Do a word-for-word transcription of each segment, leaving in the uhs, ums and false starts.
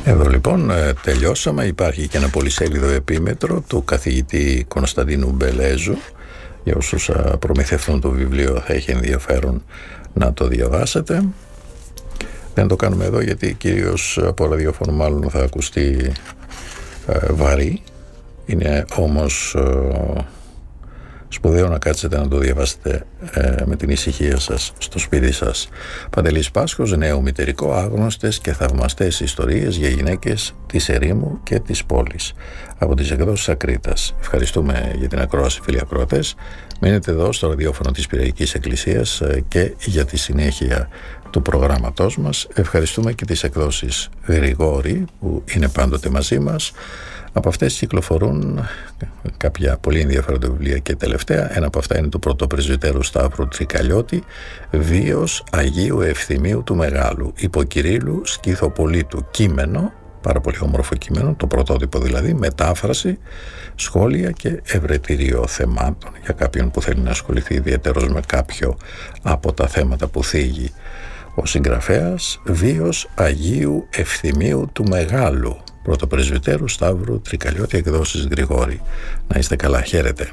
Εδώ λοιπόν τελειώσαμε. Υπάρχει και ένα πολυσέλιδο επίμετρο του καθηγητή Κωνσταντίνου Μπελέζου. Για όσους προμηθευτούν το βιβλίο θα έχει ενδιαφέρον να το διαβάσετε. Δεν το κάνουμε εδώ γιατί κυρίως από ραδιόφωνο μάλλον θα ακουστεί ε, βαρύ. Είναι όμως ε, σπουδαίο να κάτσετε να το διαβάσετε ε, με την ησυχία σας στο σπίτι σας. Παντελής Πάσχος, νέο μητερικό, άγνωστες και θαυμαστές ιστορίες για γυναίκες της ερήμου και της πόλης, από τις εκδόσεις Ακρίτας. Ευχαριστούμε για την ακρόαση, φίλοι ακροατές. Μείνετε εδώ στο ραδιόφωνο της Πειραϊκής Εκκλησίας και για τη συνέχεια του προγράμματός μας. Ευχαριστούμε και τις εκδόσεις Γρηγόρη που είναι πάντοτε μαζί μας. Από αυτές κυκλοφορούν κάποια πολύ ενδιαφέροντα βιβλία και τελευταία. Ένα από αυτά είναι του πρωτοπρεσβυτέρου Σταύρου Τρικαλιώτη, «Βίος Αγίου Ευθυμίου του Μεγάλου», υποκυρίλου Σκυθοπολίτου, κείμενο, πάρα πολύ όμορφο κείμενο, το πρωτότυπο δηλαδή, μετάφραση, σχόλια και ευρετήριο θεμάτων για κάποιον που θέλει να ασχοληθεί ιδιαίτερος με κάποιο από τα θέματα που θίγει ο συγγραφέας. «Βίος Αγίου Ευθυμίου του Μεγάλου», πρωτοπρεσβυτέρου Σταύρου Τρικαλιώτη, εκδόσεις Γρηγόρη. Να είστε καλά, χαίρετε.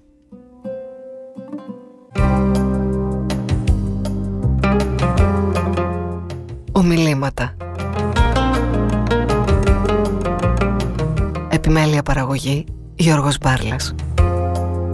Ομιλήματα. Επιμέλεια παραγωγή Γιώργος Μπάρλας.